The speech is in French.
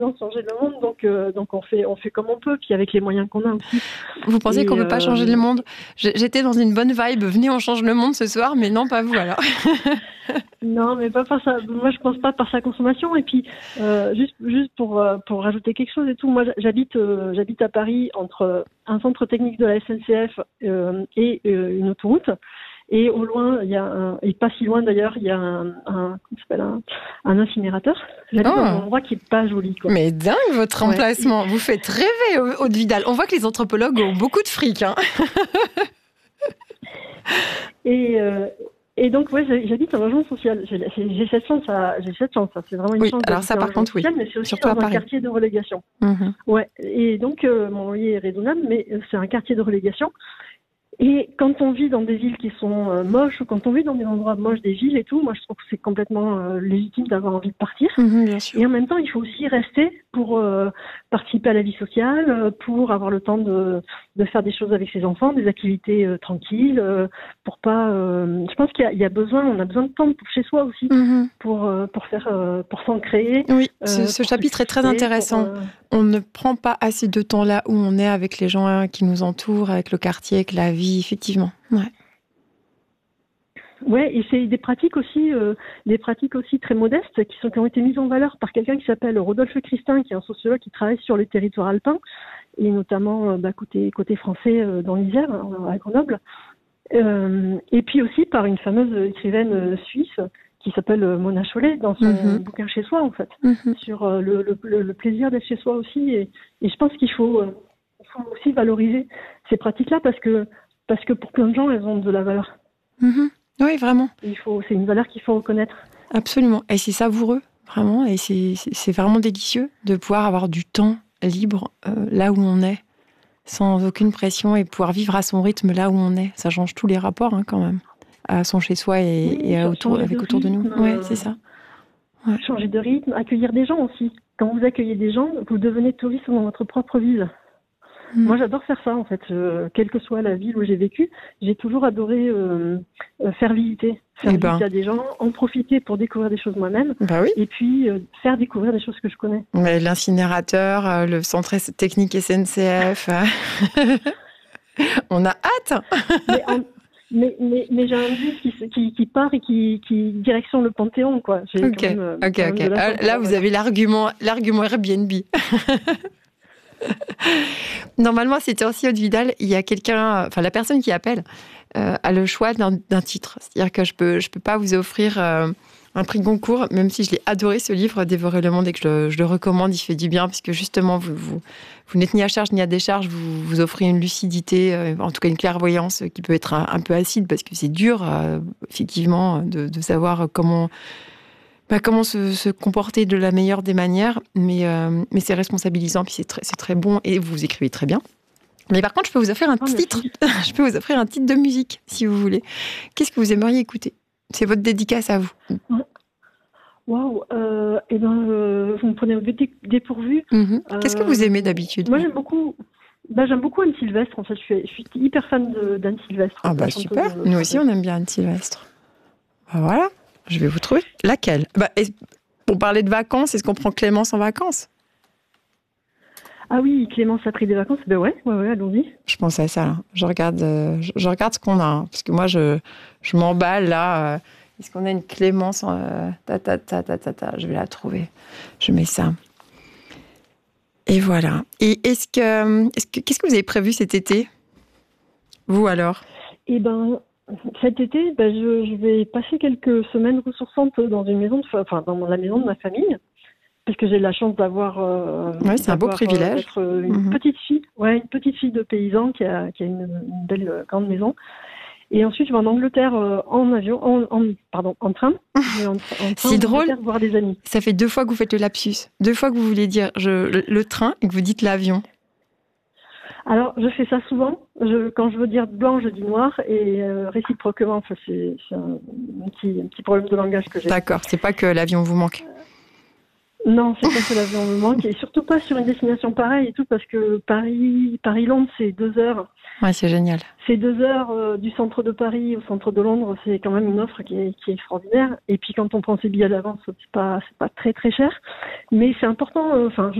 changer le monde, donc on fait comme on peut, puis avec les moyens qu'on a aussi. Vous pensez qu'on peut pas changer le monde? J'étais dans une bonne vibe, venez on change le monde ce soir, mais non, pas vous alors. Non, mais pas par ça. Moi, je pense pas par sa consommation. Et puis, juste pour rajouter quelque chose et tout, moi, j'habite à Paris entre un centre technique de la SNCF et une autoroute. Et au loin, et pas si loin d'ailleurs, il y a comment ça s'appelle, un incinérateur. J'habite dans un endroit qui est pas joli, quoi. Mais dingue votre emplacement. Vous faites rêver, Aude Vidal. On voit que les anthropologues ont beaucoup de fric, hein. Et donc, ouais, j'habite en logement social. J'ai cette chance, c'est vraiment une chance. Alors ça, par contre, social, mais c'est aussi surtout dans un quartier de relégation. Mmh. Ouais. Et donc, mon loyer est raisonnable, mais c'est un quartier de relégation. Et quand on vit dans des villes qui sont moches, ou quand on vit dans des endroits moches des villes et tout, moi je trouve que c'est complètement légitime d'avoir envie de partir. Bien sûr. Et en même temps, il faut aussi rester pour participer à la vie sociale, pour avoir le temps de faire des choses avec ses enfants, des activités tranquilles, pour pas. Je pense on a besoin de temps pour chez soi aussi, pour s'ancrer. Oui, ce chapitre est très intéressant. On ne prend pas assez de temps là où on est avec les gens qui nous entourent, avec le quartier, avec la vie, effectivement. Ouais, et c'est des pratiques aussi très modestes qui ont été mises en valeur par quelqu'un qui s'appelle Rodolphe Christin, qui est un sociologue qui travaille sur le territoire alpin et notamment côté français dans l'Isère, à Grenoble. Et puis aussi par une fameuse écrivaine suisse qui s'appelle Mona Chollet dans son bouquin Chez soi, en fait, sur le plaisir d'être chez soi aussi. Et je pense qu'il faut aussi valoriser ces pratiques-là parce que pour plein de gens, elles ont de la valeur. Oui, vraiment. C'est une valeur qu'il faut reconnaître. Absolument. Et c'est savoureux, vraiment. Et c'est vraiment délicieux de pouvoir avoir du temps libre là où on est, sans aucune pression, et pouvoir vivre à son rythme là où on est. Ça change tous les rapports, quand même, à son chez-soi et autour de nous. Oui, c'est ça. Ouais. Changer de rythme, accueillir des gens aussi. Quand vous accueillez des gens, vous devenez touriste dans votre propre ville. Moi, j'adore faire ça, en fait. Quelle que soit la ville où j'ai vécu, j'ai toujours adoré faire visiter à des gens, en profiter pour découvrir des choses moi-même, et puis faire découvrir des choses que je connais. Mais l'incinérateur, le centre technique SNCF, on a hâte. Mais j'ai un bus qui part et qui direction le Panthéon, quoi. Ok. Là, vous avez l'argument Airbnb. Normalement, c'était aussi Aude Vidal. Il y a quelqu'un, enfin la personne qui appelle a le choix d'un titre. C'est-à-dire que je peux pas vous offrir un prix Goncourt, même si je l'ai adoré ce livre, Dévorer le monde, et que je le recommande. Il fait du bien parce que justement, vous n'êtes ni à charge ni à décharge. Vous offrez une lucidité, en tout cas une clairvoyance qui peut être un peu acide parce que c'est dur, effectivement, de savoir comment se comporter de la meilleure des manières, mais c'est responsabilisant, puis c'est très bon, et vous écrivez très bien. Mais par contre, je peux vous offrir un titre. Je peux vous offrir un titre de musique, si vous voulez. Qu'est-ce que vous aimeriez écouter? C'est votre dédicace à vous. Waouh. Vous me prenez au dépourvu. Qu'est-ce que vous aimez d'habitude? Moi, j'aime beaucoup Anne Sylvestre. En fait, je suis hyper fan d'Anne Sylvestre. Ah bah super. Nous aussi, on aime bien Anne Sylvestre. Voilà. Je vais vous trouver. Laquelle? Pour parler de vacances, est-ce qu'on prend Clémence en vacances? Ah oui, Clémence a pris des vacances. Ben ouais, allons-y. Je pense à ça. Là. Je regarde ce qu'on a. Hein, parce que moi, je m'emballe là. Est-ce qu'on a une Clémence Je vais la trouver. Je mets ça. Et voilà. Et qu'est-ce que vous avez prévu cet été? Vous alors? Cet été, je vais passer quelques semaines ressourçantes dans une maison, dans la maison de ma famille, parce que j'ai la chance d'avoir. C'est un beau privilège. D'être une petite fille de paysan qui a une belle grande maison. Et ensuite, je vais en Angleterre en avion, en train. C'est drôle. Voir des amis. Ça fait 2 fois que vous faites le lapsus. 2 fois que vous voulez dire le train et que vous dites l'avion. Alors, je fais ça souvent. Quand je veux dire blanc, je dis noir, et réciproquement. C'est un petit problème de langage que j'ai. D'accord, c'est pas que l'avion vous manque. Non, c'est pas que l'avion me manque, et surtout pas sur une destination pareille et tout, parce que Paris-Londres, c'est 2 heures. Ouais, c'est génial. C'est 2 heures du centre de Paris au centre de Londres, c'est quand même une offre qui est extraordinaire. Et puis quand on prend ses billets à l'avance, c'est pas très très cher, mais c'est important. Enfin,